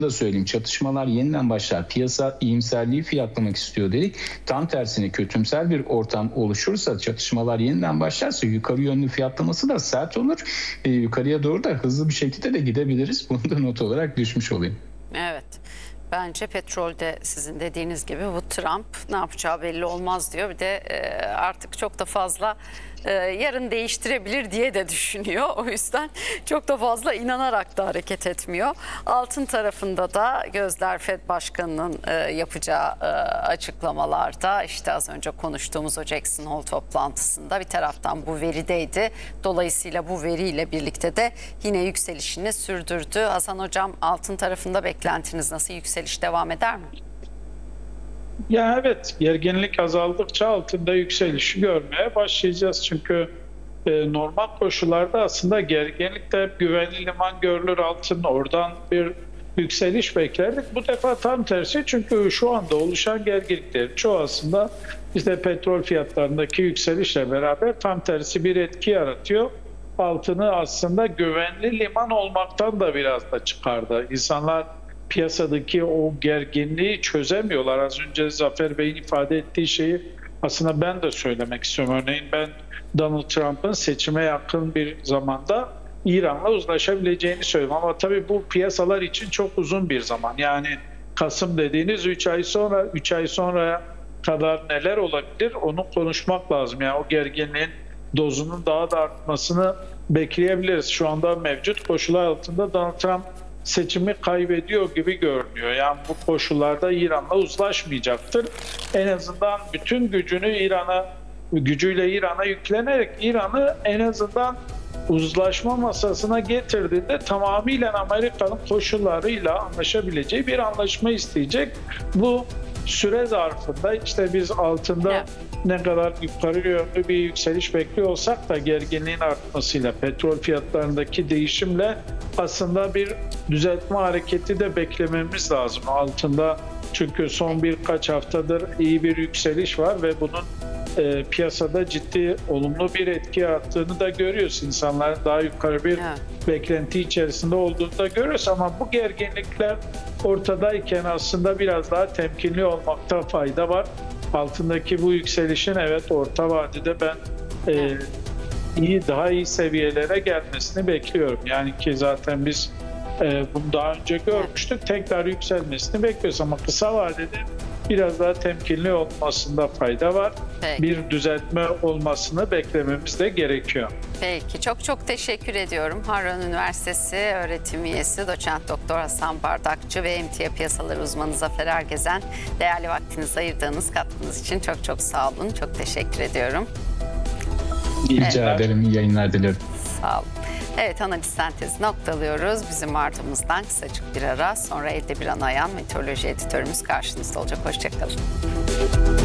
da söyleyeyim, çatışmalar yeniden başlar. Piyasa iyimserliği fiyatlamak istiyor dedik. Tam tersine kötümser bir ortam oluşursa, çatışmalar yeniden başlarsa yukarı yönlü fiyatlaması da sert olur. Yukarıya doğru da hızlı bir şekilde de gidebiliriz. Bunu da not olarak düşmüş olayım. Evet. Bence petrolde sizin dediğiniz gibi bu Trump ne yapacağı belli olmaz diyor. Bir de artık çok da fazla yarın değiştirebilir diye de düşünüyor. O yüzden çok da fazla inanarak da hareket etmiyor. Altın tarafında da gözler Fed Başkanı'nın yapacağı açıklamalarda, işte az önce konuştuğumuz o Jackson Hole toplantısında bir taraftan bu verideydi. Dolayısıyla bu veriyle birlikte de yine yükselişini sürdürdü. Hasan Hocam, altın tarafında beklentiniz nasıl? Yükseliş devam eder mi? Ya evet, gerginlik azaldıkça altında yükselişi görmeye başlayacağız. Çünkü normal koşullarda aslında gerginlikte hep güvenli liman görülür, altın oradan bir yükseliş beklerdik. Bu defa tam tersi, çünkü şu anda oluşan gerginliklerin çoğu aslında işte petrol fiyatlarındaki yükselişle beraber tam tersi bir etki yaratıyor. Altını aslında güvenli liman olmaktan da biraz da çıkardı. İnsanlar piyasadaki o gerginliği çözemiyorlar. Az önce Zafer Bey'in ifade ettiği şeyi aslında ben de söylemek istiyorum. Örneğin ben Donald Trump'ın seçime yakın bir zamanda İran'la uzlaşabileceğini söylüyorum. Ama tabii bu piyasalar için çok uzun bir zaman. Yani Kasım dediğiniz 3 ay sonra kadar neler olabilir onu konuşmak lazım. Yani o gerginliğin dozunun daha da artmasını bekleyebiliriz. Şu anda mevcut koşullar altında Donald Trump seçimi kaybediyor gibi görünüyor. Yani bu koşullarda İran'la uzlaşmayacaktır. En azından bütün gücüyle İran'a yüklenerek İran'ı en azından uzlaşma masasına getirdiğinde tamamıyla Amerika'nın koşullarıyla anlaşabileceği bir anlaşma isteyecek. Bu süre zarfında işte biz altında ne kadar yukarı yönlü bir yükseliş bekliyor olsak da gerginliğin artmasıyla, petrol fiyatlarındaki değişimle aslında bir düzeltme hareketi de beklememiz lazım altında. Çünkü son birkaç haftadır iyi bir yükseliş var ve bunun piyasada ciddi olumlu bir etki yarattığını da görüyoruz. İnsanların daha yukarı bir beklenti içerisinde olduğunu da görüyoruz. Ama bu gerginlikler ortadayken aslında biraz daha temkinli olmakta fayda var. Altındaki bu yükselişin evet orta vadede ben daha iyi seviyelere gelmesini bekliyorum. Yani ki zaten biz bunu daha önce görmüştük. Tekrar yükselmesini bekliyoruz ama kısa vadede biraz daha temkinli olmasında fayda var. Peki. Bir düzeltme olmasını beklememiz de gerekiyor. Peki, çok çok teşekkür ediyorum. Harran Üniversitesi öğretim üyesi Doçent Doktor Hasan Bardakçı ve emtia piyasaları uzmanı Zafer Ergezen, değerli vaktinizi ayırdığınız, katkınız için çok çok sağ olun. Çok teşekkür ediyorum. Rica ederim. İyi yayınlar dilerim. Sağ olun. Evet, analiz sentezi noktalıyoruz. Bizim ardımızdan kısacık bir ara, sonra elde bir anayan meteoroloji editörümüz karşınızda olacak. Hoşçakalın.